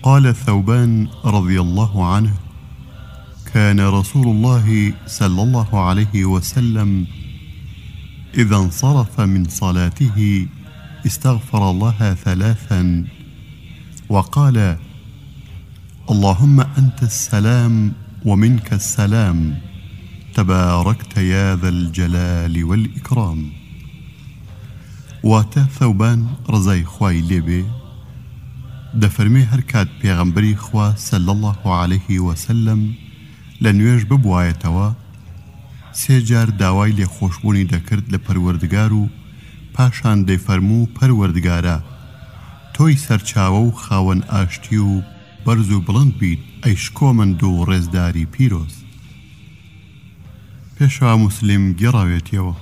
قال ثوبان رضي الله عنه: كان رسول الله صلى الله عليه وسلم إذا انصرف من صلاته استغفر الله 3 وقال: اللهم أنت السلام ومنك السلام تباركت يا ذا الجلال والإكرام. واتە ثوبان ڕزای خوای لێبێ دەفەرمێ هەر کات پێغەمبەری خوا صلی الله عليه وسلم لە نوێژ ببوایەتەوە 3 جار داوای لێخۆشبوونی دەکرد لە پەروەردگار و پاشان دەیفەرموو: پەروەردگارە، تۆی سەرچاوە و خاوەن ئاشتی و بەرز و بڵند بیت ئەی شکۆمەند و ڕێزداری پیرۆز. پێشەوا مسلم گێڕاوێتیەوە: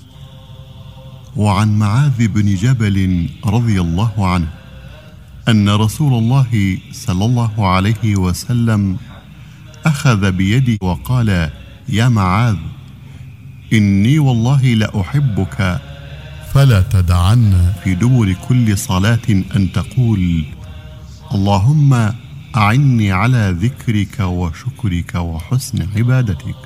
وعن معاذ بن جبل رضي الله عنه أن رسول الله صلى الله عليه وسلم أخذ بيدي وقال: يا معاذ، إني والله لأحبك فلا تدعن في دبر كل صلاة أن تقول: اللهم أعني على ذكرك وشكرك وحسن عبادتك.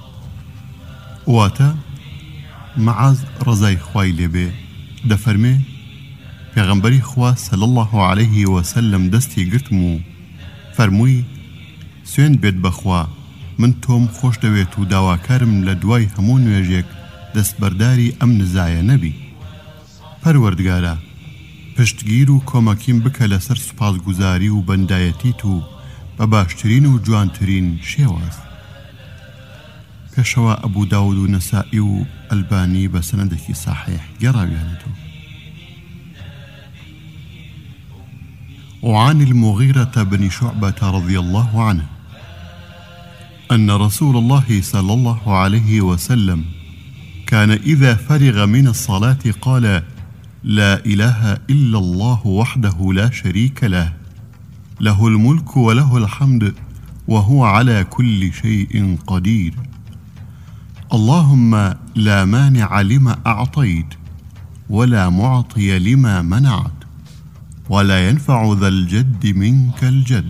واتا معاذ رضای خوای لێبێ دەفەرمێ پێغەمبەری خوا صلی الله عليه وسلم دەستی گرتم و فەرمووی: سوێن بێت بەخوا، من تۆم خۆش دەوێت و داواکارم لە دوای هەموو نوێژێک دەستبەرداری ئەم نزایە نەبی. پەروەردگارە، پشتگیر و کۆمەکیم بکە لەسەر سوپاسگوزاری و بەندایەتیت و بە باشترین و جوانترین شێواز. پێشەوە ئەبوو داود و نەسائی و ئەلبانی بە سەنەدێکی صحیح گەڕاویانەتەوە. وعن المغيرة بن شعبة رضي الله عنه أن رسول الله صلى الله عليه وسلم كان إذا فرغ من الصلاة قال: لا إله إلا الله وحده لا شريك له، له الملك وله الحمد وهو على كل شيء قدير، اللهم لا مانع لما أعطيت ولا معطي لما منعت ولا ينفع ذا الجد منك الجد.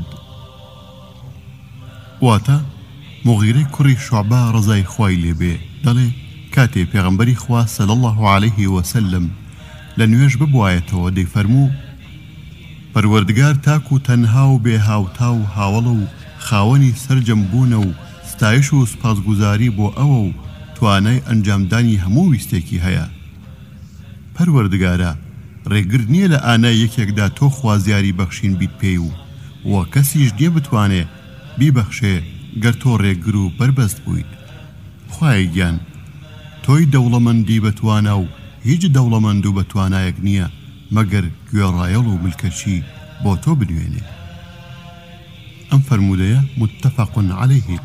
واتا مغیرەی کوڕی شوعبە ڕزای خوای لێبێ دەڵێ کاتێ پێغەمبەری خوا صلی الله عليه وسلم لە نوێژ ببوایەتەوە دەیفەرموو: پەروەردگار تاک و تەنها و بێ هاوتا و هاوڵە و خاوەنی سەرجەمبوونە و ستایش و سپاسگوزاری بۆ ئەوە و توانای ئەنجامدانی هەموو ویستێکی هەیە. پەروەردگارە، ڕێگر نییە لە ئانای یەکێکدا تۆ خوازیاری بەخشین بیت پێی و کەسیش نییە بتوانێ بیبەخشێ گەر تۆ ڕێگر و بربەست بوویت. خوای گیان، تۆی دەوڵەمەندی بەتوانە و هیچ دەوڵەمەند و بەتوانایەک نییە مەگەر گوێڕایەڵ و ملکەچی بۆ تۆ بنوێنێ. ئەم فەرمودەیە متفق عليه.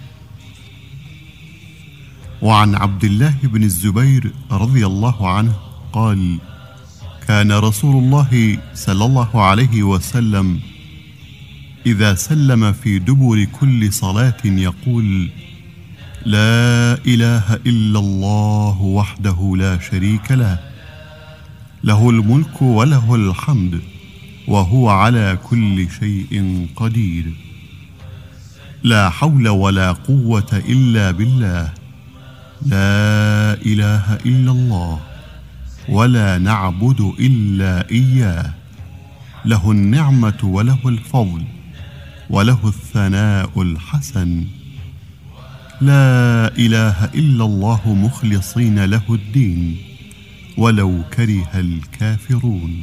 وعن عبد الله بن الزبير رضي الله عنه قال: كان رسول الله صلى الله عليه وسلم إذا سلم في دبر كل صلاة يقول: لا إله إلا الله وحده لا شريك له، له الملك وله الحمد وهو على كل شيء قدير، لا حول ولا قوة إلا بالله، لا إله إلا الله ولا نعبد إلا إياه، له النعمة وله الفضل وله الثناء الحسن، لا إله إلا الله مخلصين له الدين ولو كره الكافرون.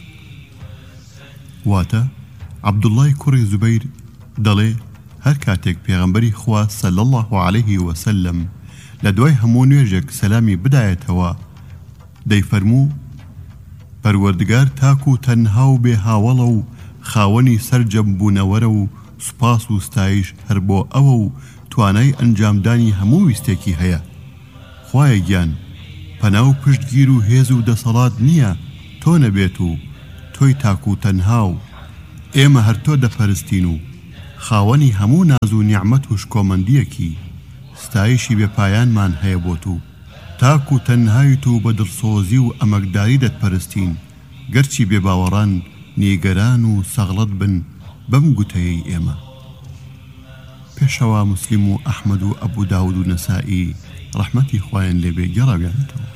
واتا عبد الله کوڕی زوبەیر دەڵێ هەر کاتێک پێغەمبەری خوا صلی الله عليه وسلم لە دوای هەموو نوێژێک سەلامی بدایەتەوە دەیفەرموو: پەروەردگار تاک و تەنها و بێ هاوڵە و خاوەنی سەرجەمبوونەوەرە و سوپاس و ستایش هەر بۆ ئەوە و توانای ئەنجامدانی هەموو ویستێکی هەیە. خوایە گیان، پەنا و پشتگیر و هێز و دەسەڵات نییە تۆ نەبێت و تۆی تاک و تەنها و ئێمە هەر تۆ دەپەرستین و خاوەنی هەموو ناز و نیعمەت و شکۆمەندیەکی ستایشی بێپایانمان هەیە بۆ تو. تاک و تەنهایت و بە دڵسۆزی و ئەمەکداری دەتپەرستین، گەرچی بێباوەڕان نیگەران و سەغڵەت بن بەم گوتەیەی ئێمە. پێشەوە مسلم و ئەحمەد و ئەبوو داود و نەسائی ڕەحمەتی خوایان لێبێ گەڕاویانەتەوە.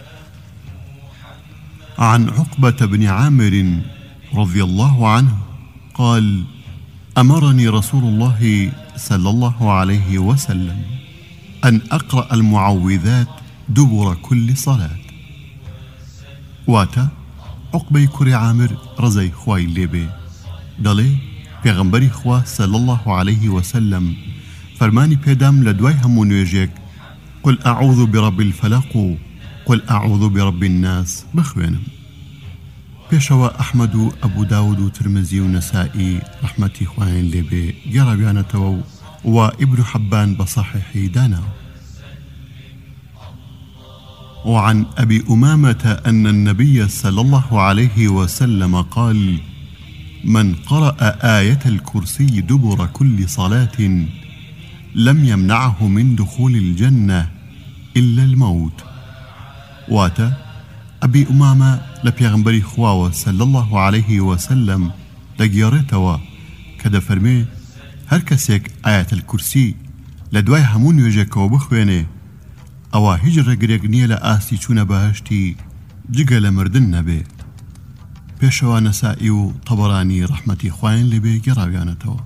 عن عقبة بن عامر رضي الله عنه قال: أمرني رسول الله صلى الله عليه وسلم أن أقرأ المعوذات دبر كل صلاة. واتا عقبة كري عامر رزي خواي ليبي دلي پیغمبری خوا صلى الله عليه وسلم فرماني پێدام لە دوای هەموو نوێژێک قل أعوذ برب الفلق قل أعوذ برب الناس بخوێنم. پێشەوە ئەحمەد و ئەبوو داود و ترمزی و نەسائی ڕەحمەتی خوایان لێبێ گەڕاویانەتەوە و ئیبن حەبان بصحيحی داناوە. وعن أبي أمامة أن النبي صلى الله عليه وسلم قال: من قرأ آية الكرسي دبر كل صلاة لم يمنعه من دخول الجنة إلا الموت. واتا أبي أمامة لبيغمبري خواوة صلى الله عليه وسلم دقيارتوا كدا فرمي هر كسيك آية الكرسي لدواي همون يجيكو بخويني أوا هجر قريقنية لآسي چون بهشتي جگە لە مردن نەبێ. پێشەوە نەسائی و طەبەرانی ڕەحمەتی خوایان لێبێ گەڕاویانەتەوە.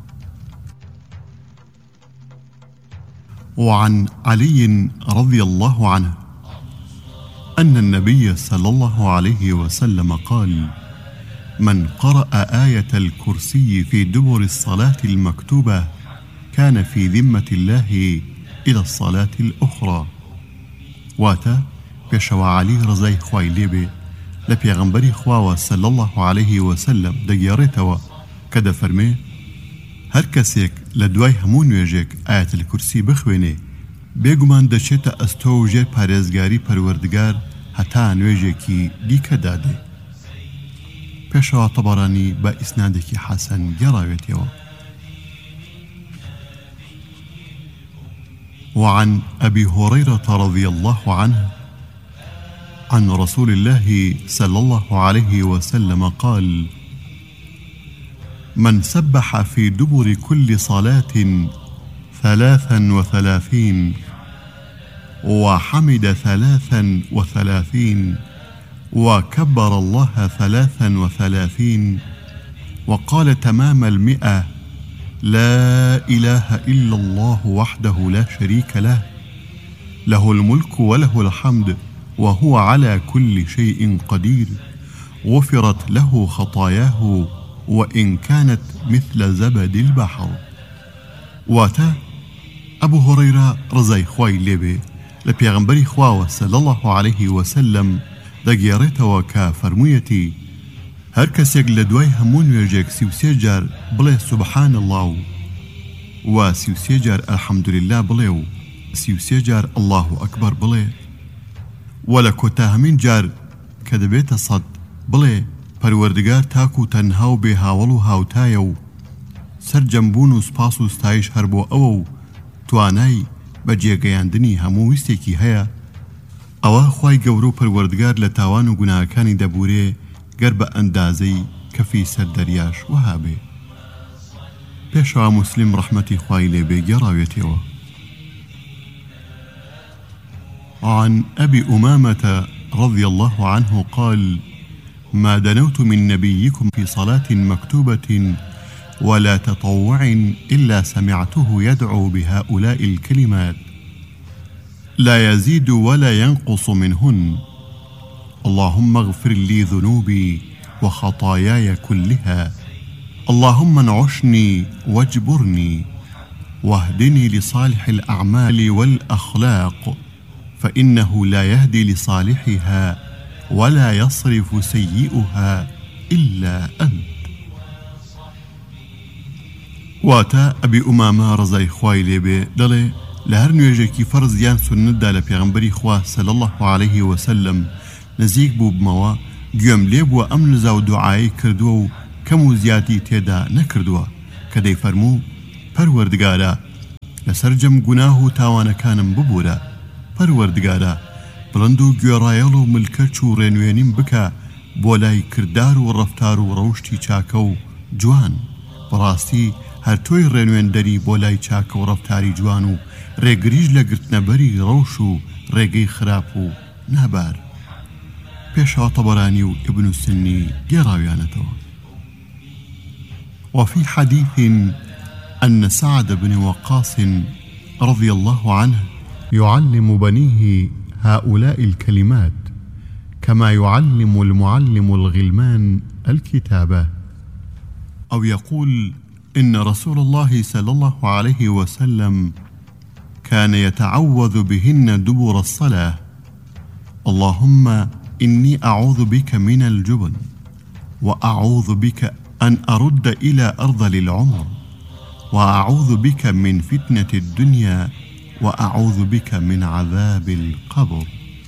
وعن علي رضي الله عنه أن النبي صلى الله عليه وسلم قال: من قرأ آية الكرسي في دبر الصلاة المكتوبة كان في ذمة الله إلى الصلاة الأخرى. واتا پێشەوە علی ڕزای خوای لێبێ لە پێغەمبەری خواوە صلی الله عليه وسلم دەگێڕێتەوە کە دەفەرمێ هەر کەسێک لە دوای هەموو نوێژێک ئایەت الکورسی بخوێنێ بێگومان دەچێتە ئەستۆ و ژێر پارێزگاری پەروەردگار هەتا نوێژێکی دیکە دادێ. پێشەوە طەبەرانی بە ئیسنادێکی حەسەن گەڕاوێتەوە. وعن أبي هريرة رضي الله عنه عن رسول الله صلى الله عليه وسلم قال: من سبح في دبر كل صلاة 33 وحمد 33 وكبر الله 33 وقال تمام 100 لا إله إلا الله وحده لا شريك له له الملك وله الحمد وهو على كل شيء قدير غفرت له خطاياه وإن كانت مثل زبد البحر. واتا أبو هريرة رضي خوای لێبێ لە پێغەمبەری خواوە صلی الله عليه وسلم دەگێڕێتەوە کە فەرموویەتی هەر کەسێک لە دوای هەموو نوێژێک 33 جار بڵێ سبحان الله و 33 جار الحەمدولله بڵێ و 33 جار الله ئەکبەر بڵێ و لە کۆتاهەمین جار کە دەبێتە 100 بڵێ پەروەردگار تاک و تەنها و بێ هاوڵ و هاوتایە و سەرجەمبوون و سپاس و ستایش هەر بۆ ئەوە و توانای بە جێگەیاندنی هەموو ویستێکی هەیە ئەوە خوای گەورە و پەروەردگار لە تاوان و گوناهەکانی دەبورێ گەر بە ئەندازەی کەفی سەردەریاش وەها بێ. پێشەوە موسلیم ڕەحمەتی خوای لێبێ گەڕاوێتەوە. عن أبي أمامة رضي الله عنه قال: ما دنوت من نبيكم في صلاة مكتوبة ولا تطوع إلا سمعته يدعو بهؤلاء الكلمات لا يزيد ولا ينقص منهن: اللهم اغفر لي ذنوبي وخطاياي كلها، اللهم انعشني واجبرني واهدني لصالح الأعمال والأخلاق فإنه لا يهدي لصالحها ولا يصرف سيئها إلا أنت. واتا أبي أمامة رضي خوای لێبێ دەڵێ لە هەر نوێژێکی فەرز یان سونەتدا لە پێغەمبەری خوا صلی الله عليه وسلم نزیک بوو بمەوە گوێم لێ بووە ئەم نزا و دوعایی کردووە و کەم و زیاتی تێدا نەکردووە کە دەیفەرموو پەروەردگارە لەسەر جەم گوناه و تاوانەکانم ببوورە، پەروەردگارە بڵند و گوێڕایەڵ و ملکەچ و ڕێنوێنیم بکە بۆ لای کردار و ڕەفتار و ڕەوشتی چاکە و جوان، بەڕاستی هەر تۆی ڕێنوێندەری بۆ لای چاکە و ڕەفتاری جوان و ڕێگریش لە گرتنەبەری ڕەوش و ڕێگەی خراپ و نابار. پێشەوە طەبەرانی و ابن السنی گێڕاویانەتەوە. وفي حديث أن سعد بن وقاص رضي الله عنه يعلم بنيه هؤلاء الكلمات كما يعلم المعلم الغلمان الكتابة، أو يقول إن رسول الله صلى الله عليه وسلم كان يتعوذ بهن دبر الصلاة: اللهم إني أعوذ بك من الجبن، وأعوذ بك أن أرد إلى أرذل العمر، وأعوذ بك من فتنة الدنيا، وأعوذ بك من عذاب القبر.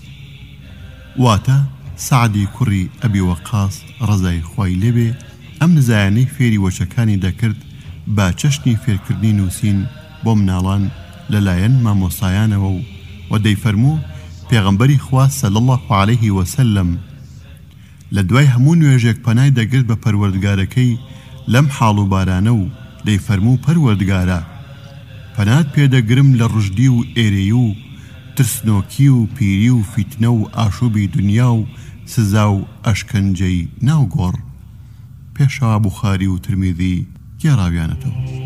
واتا سعدی کوڕی ئەبی وەقاس ڕەزای خوای لێبێ ئەم نزایانەی فێری وەچەکانی دەکرد با چەشنی فێرکردنی نووسین بۆ مناڵان لەلایەن مامۆستایانەوە و دەیفەرموو پێغەمبەری خوا صلی الله عليه وسلم لە دوای هەموو نوێژێک پەنای دەگرت بە پەروەردگارەکەی لەم حاڵ و بارانە و دەیفەرموو پەروەردگارە پەنات پێدەگرم لە ڕژدی و ئێرەی و ترسنۆکی و پیری و فیتنە و ئاشوبی دنیا و سزا و ئەشکەنجەی ناوگۆڕ. پێشەوە بوخاری و ترمیذی گێڕاویانەتەوە.